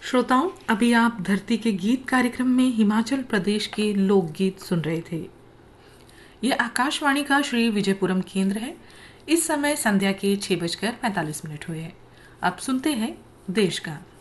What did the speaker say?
श्रोताओं, अभी आप धरती के गीत कार्यक्रम में हिमाचल प्रदेश के लोकगीत सुन रहे थे। ये आकाशवाणी का श्री विजयपुरम केंद्र है। इस समय संध्या के 6:45 हुए हैं। अब सुनते हैं देश का